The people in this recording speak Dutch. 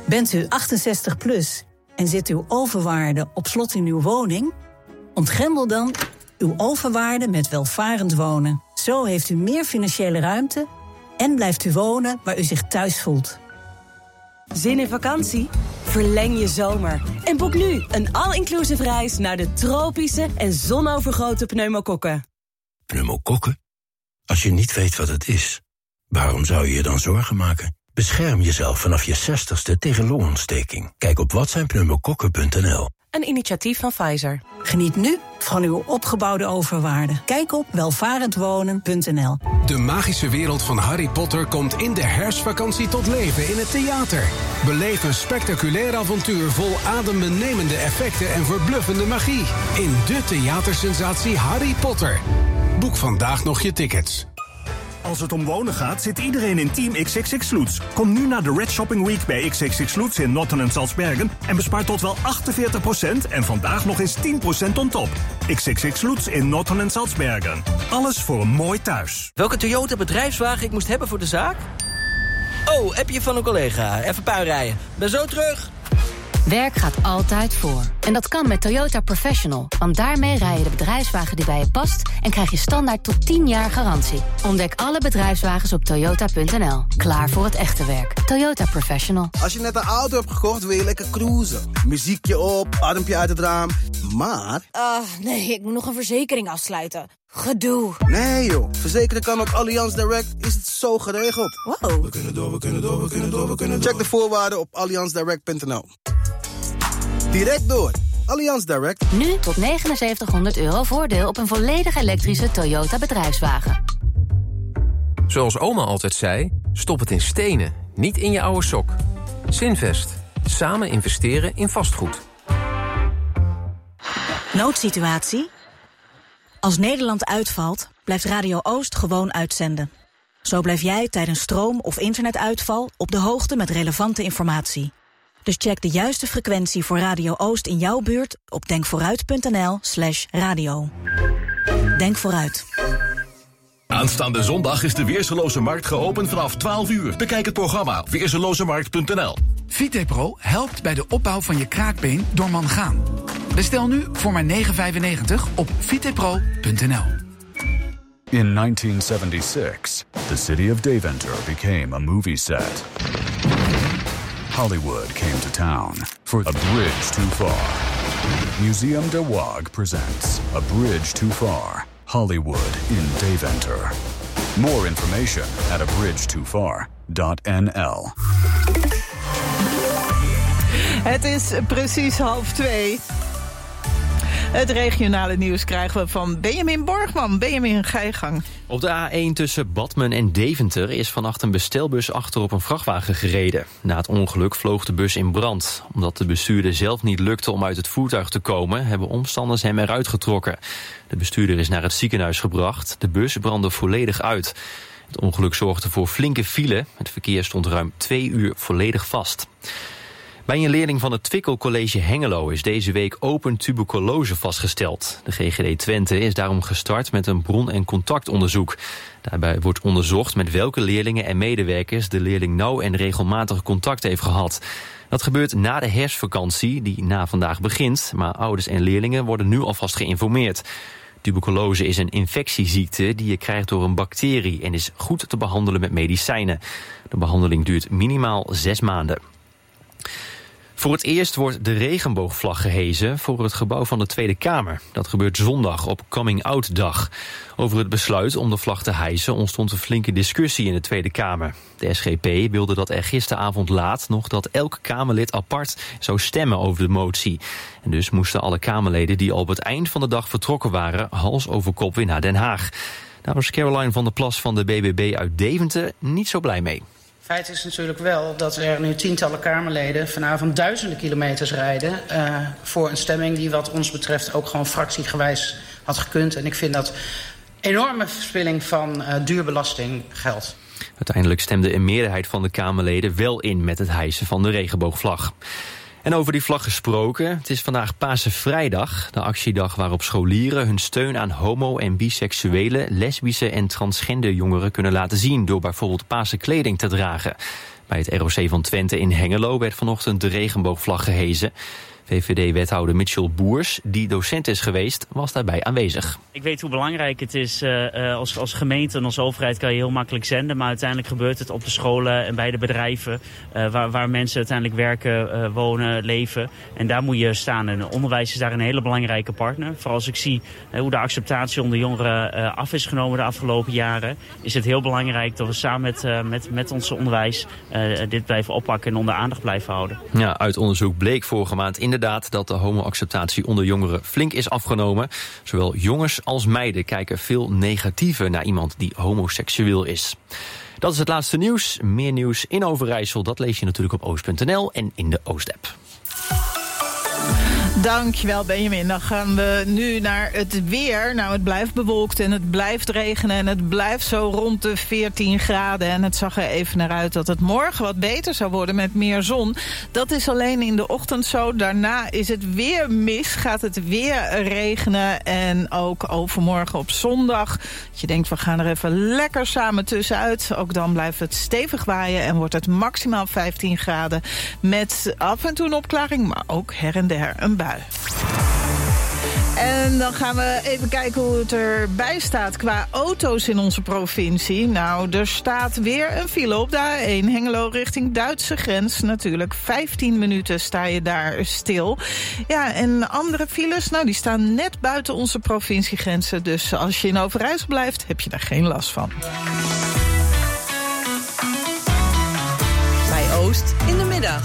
Bent u 68 plus en zit uw overwaarde op slot in uw woning? Ontgrendel dan uw overwaarde met welvarend wonen. Zo heeft u meer financiële ruimte en blijft u wonen waar u zich thuis voelt. Zin in vakantie? Verleng je zomer en boek nu een all-inclusive reis naar de tropische en zonovergoten pneumokokken. Pneumokokken? Als je niet weet wat het is, waarom zou je je dan zorgen maken? Bescherm jezelf vanaf je 60ste tegen longontsteking. Kijk op watzijnpneumokokken.nl. Een initiatief van Pfizer. Geniet nu van uw opgebouwde overwaarde. Kijk op welvarendwonen.nl. De magische wereld van Harry Potter komt in de herfstvakantie tot leven in het theater. Beleef een spectaculair avontuur vol adembenemende effecten en verbluffende magie. In de theatersensatie Harry Potter. Boek vandaag nog je tickets. Als het om wonen gaat, zit iedereen in Team XXX Lutz. Kom nu naar de Red Shopping Week bij XXX Lutz in Notten en Salzbergen en bespaar tot wel 48% en vandaag nog eens 10% on top. XXX Lutz in Notten en Salzbergen. Alles voor een mooi thuis. Welke Toyota bedrijfswagen ik moest hebben voor de zaak? Oh, appje van een collega. Even puin rijden. Ben zo terug. Werk gaat altijd voor. En dat kan met Toyota Professional. Want daarmee rij je de bedrijfswagen die bij je past en krijg je standaard tot 10 jaar garantie. Ontdek alle bedrijfswagens op toyota.nl. Klaar voor het echte werk. Toyota Professional. Als je net een auto hebt gekocht, wil je lekker cruisen. Muziekje op, adempje uit het raam. Maar... nee, ik moet nog een verzekering afsluiten. Gedoe. Nee joh, verzekeren kan op Allianz Direct, is het zo geregeld. Wow. We kunnen door. Check de voorwaarden op allianzdirect.nl. Direct door. Allianz Direct. Nu tot €7900 voordeel op een volledig elektrische Toyota bedrijfswagen. Zoals oma altijd zei, stop het in stenen, niet in je oude sok. Zinvest. Samen investeren in vastgoed. Noodsituatie? Als Nederland uitvalt, blijft Radio Oost gewoon uitzenden. Zo blijf jij tijdens stroom- of internetuitval op de hoogte met relevante informatie. Dus check de juiste frequentie voor Radio Oost in jouw buurt op denkvooruit.nl/radio. Denk vooruit. Aanstaande zondag is de Weerseloze Markt geopend vanaf 12 uur. Bekijk het programma op weerselozemarkt.nl. Vitepro helpt bij de opbouw van je kraakbeen door mangaan. Bestel nu voor maar €9,95 op vitepro.nl. In 1976, the city of Deventer became a movie set. Hollywood came to town for A Bridge Too Far. Museum de Waag presents A Bridge Too Far, Hollywood in Deventer. More information at abridgetofar.nl. Het is precies 1:30. Het regionale nieuws krijgen we van Benjamin Borgman. Benjamin, ga je gang. Op de A1 tussen Badmen en Deventer is vannacht een bestelbus achter op een vrachtwagen gereden. Na het ongeluk vloog de bus in brand. Omdat de bestuurder zelf niet lukte om uit het voertuig te komen, hebben omstanders hem eruit getrokken. De bestuurder is naar het ziekenhuis gebracht. De bus brandde volledig uit. Het ongeluk zorgde voor flinke file. Het verkeer stond ruim 2 uur volledig vast. Bij een leerling van het Twickel College Hengelo is deze week open tuberculose vastgesteld. De GGD Twente is daarom gestart met een bron- en contactonderzoek. Daarbij wordt onderzocht met welke leerlingen en medewerkers de leerling nauw en regelmatig contact heeft gehad. Dat gebeurt na de herfstvakantie, die na vandaag begint, maar ouders en leerlingen worden nu alvast geïnformeerd. Tuberculose is een infectieziekte die je krijgt door een bacterie en is goed te behandelen met medicijnen. De behandeling duurt minimaal 6 maanden. Voor het eerst wordt de regenboogvlag gehezen voor het gebouw van de Tweede Kamer. Dat gebeurt zondag op Coming Out Dag. Over het besluit om de vlag te hijsen ontstond een flinke discussie in de Tweede Kamer. De SGP wilde dat er gisteravond laat nog dat elk Kamerlid apart zou stemmen over de motie. En dus moesten alle Kamerleden die al op het eind van de dag vertrokken waren hals over kop weer naar Den Haag. Daar was Caroline van der Plas van de BBB uit Deventer niet zo blij mee. Feit is natuurlijk wel dat er nu tientallen Kamerleden vanavond duizenden kilometers rijden voor een stemming die wat ons betreft ook gewoon fractiegewijs had gekund. En ik vind dat enorme verspilling van duur belastinggeld. Uiteindelijk stemde een meerderheid van de Kamerleden wel in met het hijsen van de regenboogvlag. En over die vlag gesproken, het is vandaag Pasenvrijdag, de actiedag waarop scholieren hun steun aan homo- en biseksuele, lesbische en transgender jongeren kunnen laten zien door bijvoorbeeld paarse kleding te dragen. Bij het ROC van Twente in Hengelo werd vanochtend de regenboogvlag gehezen. VVD-wethouder Mitchell Boers, die docent is geweest, was daarbij aanwezig. Ik weet hoe belangrijk het is. Als gemeente en als overheid kan je heel makkelijk zenden. Maar uiteindelijk gebeurt het op de scholen en bij de bedrijven. Waar mensen uiteindelijk werken, wonen, leven. En daar moet je staan. En onderwijs is daar een hele belangrijke partner. Vooral als ik zie hoe de acceptatie onder jongeren af is genomen de afgelopen jaren. Is het heel belangrijk dat we samen met ons onderwijs dit blijven oppakken en onder aandacht blijven houden. Ja, uit onderzoek bleek vorige maand inderdaad dat de homoacceptatie onder jongeren flink is afgenomen. Zowel jongens als meiden kijken veel negatiever naar iemand die homoseksueel is. Dat is het laatste nieuws. Meer nieuws in Overijssel, dat lees je natuurlijk op oost.nl en in de Oost-app. Dankjewel, Benjamin. Dan gaan we nu naar het weer. Nou, het blijft bewolkt en het blijft regenen en het blijft zo rond de 14 graden. En het zag er even naar uit dat het morgen wat beter zou worden met meer zon. Dat is alleen in de ochtend zo. Daarna is het weer mis, gaat het weer regenen. En ook overmorgen op zondag. Dat je denkt, we gaan er even lekker samen tussenuit. Ook dan blijft het stevig waaien en wordt het maximaal 15 graden. Met af en toe een opklaring, maar ook her en der een bui. En dan gaan we even kijken hoe het erbij staat qua auto's in onze provincie. Nou, er staat weer een file op de A1 Hengelo richting Duitse grens. Natuurlijk, 15 minuten sta je daar stil. Ja, en andere files, nou, die staan net buiten onze provinciegrenzen. Dus als je in Overijssel blijft, heb je daar geen last van. Bij Oost in de middag.